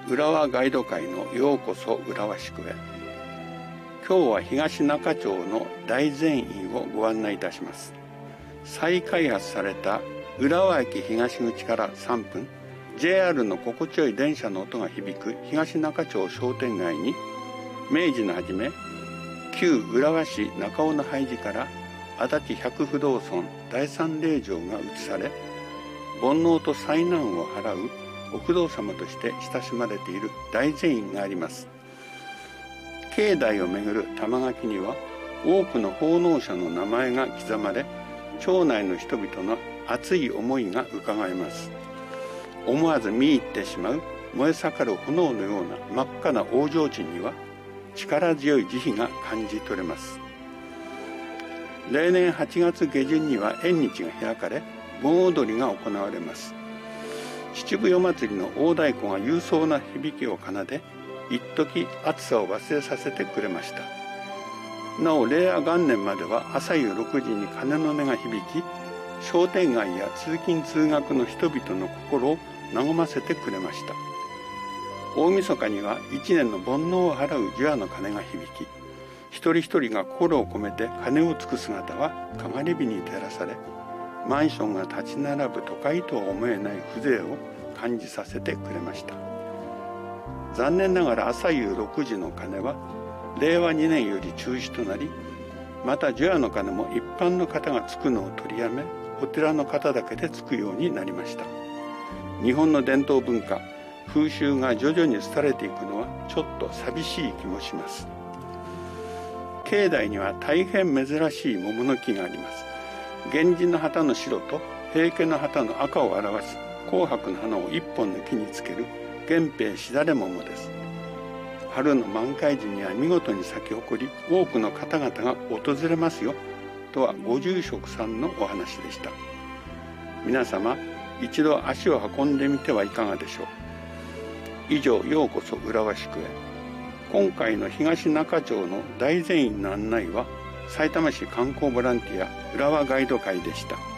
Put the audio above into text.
浦和ガイド会のようこそ浦和宿へ。今日は東中町の大善院をご案内いたします。再開発された浦和駅東口から3分、JR の心地よい電車の音が響く東中町商店街に、明治の初め旧浦和市中尾の廃寺から足立百不動尊第三霊場が移され、煩悩と災難を払うお不動様として親しまれている大善院があります。境内をめぐる玉垣には多くの奉納者の名前が刻まれ、町内の人々の熱い思いがうかがえます。思わず見入ってしまう燃え盛る炎のような真っ赤な大提灯には力強い慈悲が感じ取れます。例年8月下旬には縁日が開かれ、盆踊りが行われます。秩父夜祭りの大太鼓が勇壮な響きを奏で、一時暑さを忘れさせてくれました。なお令和元年までは朝夕6時に鐘の音が響き、商店街や通勤通学の人々の心を和ませてくれました。大晦日には一年の煩悩を払う除夜の鐘が響き、一人一人が心を込めて鐘をつく姿はかがり火に照らされ、マンションが立ち並ぶ都会とは思えない風情を感じさせてくれました。残念ながら朝夕6時の鐘は令和2年より中止となり、また除夜の鐘も一般の方がつくのを取りやめ、お寺の方だけでつくようになりました。日本の伝統文化、風習が徐々に廃れていくのはちょっと寂しい気もします。境内には大変珍しい桃の木があります。源氏の旗の白と平家の旗の赤を表す紅白の花を一本の木につける源平しだれ桃です。春の満開時には見事に咲き誇り、多くの方々が訪れますよとはご住職さんのお話でした。皆様一度足を運んでみてはいかがでしょう。以上、ようこそ浦和宿へ。今回の東中町の大善院の案内は、さいたま市観光ボランティア浦和ガイド会でした。